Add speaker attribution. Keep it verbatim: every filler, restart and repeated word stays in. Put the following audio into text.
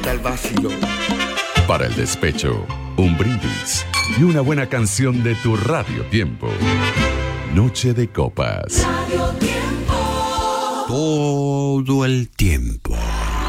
Speaker 1: El vacío.
Speaker 2: Para el despecho, un brindis y una buena canción de tu Radio Tiempo. Noche de Copas.
Speaker 3: Radio Tiempo. Todo el tiempo.